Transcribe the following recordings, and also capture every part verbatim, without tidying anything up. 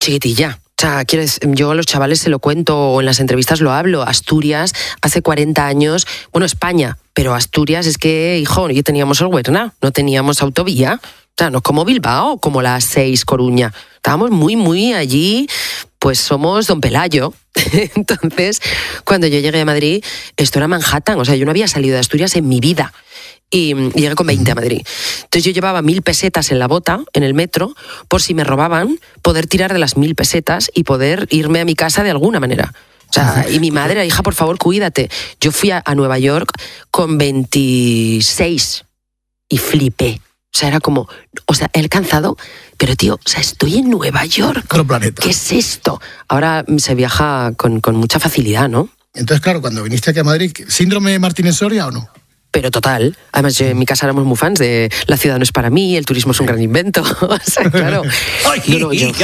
chiquitilla. O sea, quiero decir, yo a los chavales se lo cuento o en las entrevistas lo hablo. Asturias, hace cuarenta años, bueno, España, pero Asturias es que, hijo, yo teníamos el Huerna, no teníamos autovía. O sea, no como Bilbao, como la seis Coruña. Estábamos muy, muy allí, pues somos Don Pelayo. Entonces, cuando yo llegué a Madrid, esto era Manhattan. O sea, yo no había salido de Asturias en mi vida. Y llegué con veinte a Madrid. Entonces yo llevaba mil pesetas en la bota, en el metro, por si me robaban, poder tirar de las mil pesetas y poder irme a mi casa de alguna manera. O sea, y mi madre, hija, por favor, cuídate. Yo fui a, a Nueva York con veintiséis y flipé. O sea, era como, o sea, he alcanzado, pero tío, o sea, estoy en Nueva York. Otro planeta. ¿Qué es esto? Ahora se viaja con, con mucha facilidad, ¿no? Entonces, claro, cuando viniste aquí a Madrid, ¿síndrome Martínez-Soria o no? Pero total. Además, yo, en mi casa éramos muy fans de la ciudad no es para mí, el turismo es un gran invento. O sea, claro. No, no, yo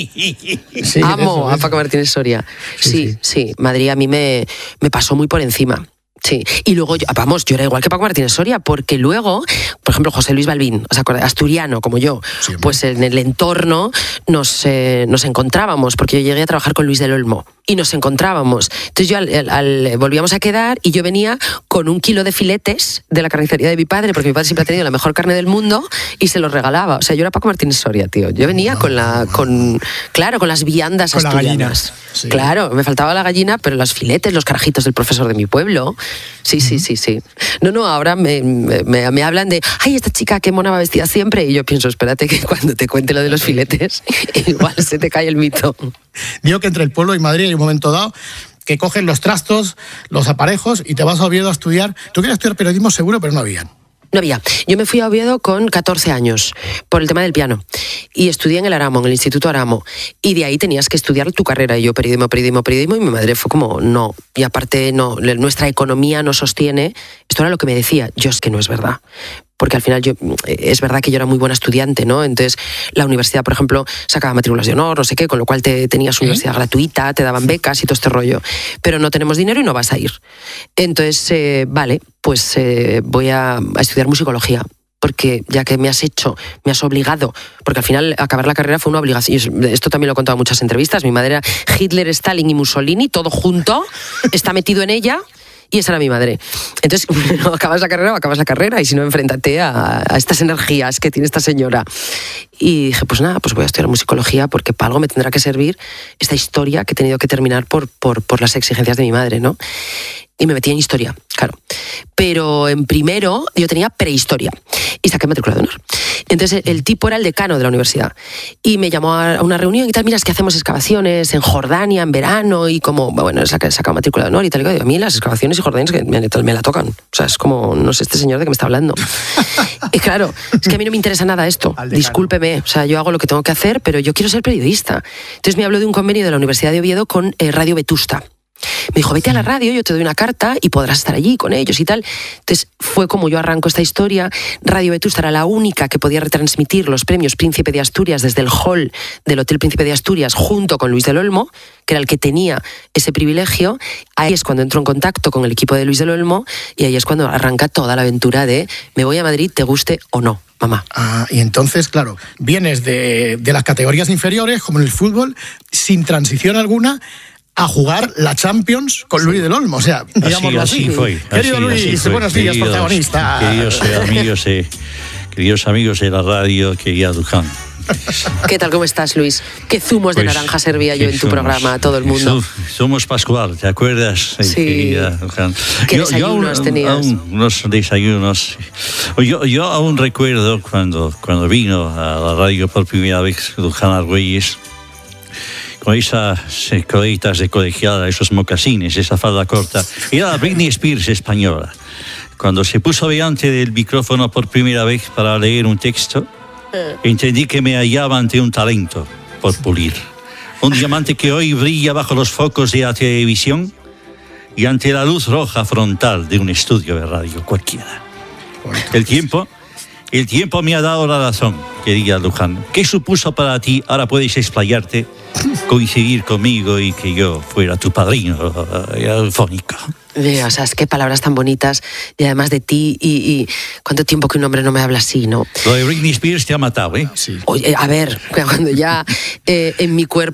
Sí, amo eso, a eso. Paco Martínez Soria. Sí, Sí, sí, sí. Madrid a mí me, me pasó muy por encima. Sí, y luego, yo, vamos, yo era igual que Paco Martínez Soria, porque luego, por ejemplo, José Luis Balbín, ¿os acordáis? Asturiano, como yo, Sí, pues en el entorno nos, eh, nos encontrábamos, porque yo llegué a trabajar con Luis del Olmo, y nos encontrábamos. Entonces yo al, al, al, volvíamos a quedar, y yo venía con un kilo de filetes de la carnicería de mi padre, porque mi padre siempre ha tenido la mejor carne del mundo, y se los regalaba. O sea, yo era Paco Martínez Soria, tío. Yo venía con la, con, claro, con las viandas Con la asturianas. gallina. Sí. Claro, me faltaba la gallina, pero los filetes, los carajitos del profesor de mi pueblo. Sí, sí, sí, sí. No, no, ahora me, me, me hablan de, ay, esta chica qué mona va vestida siempre. Y yo pienso, espérate que cuando te cuente lo de los filetes, igual se te cae el mito. Digo que entre el pueblo y Madrid hay un momento dado que cogen los trastos, los aparejos y te vas a Oviedo a estudiar. Tú querías estudiar periodismo seguro, pero no habían. No había. Yo me fui a Oviedo con catorce años por el tema del piano y estudié en el Aramo, en el Instituto Aramo, y de ahí tenías que estudiar tu carrera. Y yo periodismo, periodismo, periodismo, y mi madre fue como, no, y aparte no, nuestra economía no sostiene. Esto era lo que me decía. Yo, es que no es verdad. Porque al final yo, es verdad que yo era muy buena estudiante, ¿no? Entonces la universidad, por ejemplo, sacaba matrículas de honor, no sé qué, con lo cual te, tenías universidad gratuita, te daban becas y todo este rollo. Pero no tenemos dinero y no vas a ir. Entonces, eh, vale, pues eh, voy a, a estudiar musicología. Porque ya que me has hecho, me has obligado, porque al final acabar la carrera fue una obligación. Esto también lo he contado en muchas entrevistas. Mi madre era Hitler, Stalin y Mussolini, todo junto, está metido en ella. Y esa era mi madre. Entonces, bueno, acabas la carrera o acabas la carrera, y si no, enfréntate a, a estas energías que tiene esta señora. Y dije, pues nada, pues voy a estudiar musicología, porque para algo me tendrá que servir esta historia que he tenido que terminar por, por, por las exigencias de mi madre, ¿no? Y me metí en historia, claro. Pero en primero yo tenía prehistoria y saqué matrícula de honor. Entonces el tipo era el decano de la universidad y me llamó a una reunión y tal, mira, es que hacemos excavaciones en Jordania en verano y como, bueno, he sacado matrícula de honor y tal. Y digo, a mí las excavaciones y Jordania que me, me la tocan. O sea, es como, no sé este señor de qué me está hablando. Y claro, es que a mí no me interesa nada esto. Discúlpeme, o sea, yo hago lo que tengo que hacer, pero yo quiero ser periodista. Entonces me habló de un convenio de la Universidad de Oviedo con eh, Radio Vetusta. Me dijo, vete a la radio, yo te doy una carta y podrás estar allí con ellos y tal. Entonces fue como yo arranco esta historia. Radio Vetusta era la única que podía retransmitir los premios Príncipe de Asturias desde el hall del Hotel Príncipe de Asturias junto con Luis del Olmo, que era el que tenía ese privilegio. Ahí es cuando entro en contacto con el equipo de Luis del Olmo y ahí es cuando arranca toda la aventura de me voy a Madrid, te guste o no, mamá. Ah, y entonces, claro, vienes de, de las categorías inferiores, como en el fútbol, sin transición alguna, a jugar la Champions con sí. Luis del Olmo, o sea, digámoslo así. Así, así fue. Querido así, Luis, así fue. buenos días, queridos, protagonista. Queridos amigos, eh, queridos amigos de la radio, querida Luján. ¿Qué tal, cómo estás, Luis? ¿Qué zumos de pues, naranja servía yo en tu somos, programa a todo el mundo? Somos Pascual, ¿te acuerdas? Sí. Querida Luján. ¿Qué yo, desayunos yo tenías? Aún, unos desayunos. Yo, yo aún recuerdo cuando, cuando vino a la radio por primera vez Luján Argüelles, con esas coletas de colegiala, esos mocasines, esa falda corta. Era la Britney Spears española. Cuando se puso delante del micrófono por primera vez para leer un texto, entendí que me hallaba ante un talento por pulir. Un diamante que hoy brilla bajo los focos de la televisión y ante la luz roja frontal de un estudio de radio cualquiera. El tiempo... El tiempo me ha dado la razón, querida Luján. ¿Qué supuso para ti? Ahora puedes explayarte, coincidir conmigo y que yo fuera tu padrino fónico. O sea, es que palabras tan bonitas y además de ti y, y cuánto tiempo que un hombre no me habla así, ¿no? Lo de Britney Spears te ha matado, ¿eh? Sí. Oye, a ver, cuando ya eh, en mi cuerpo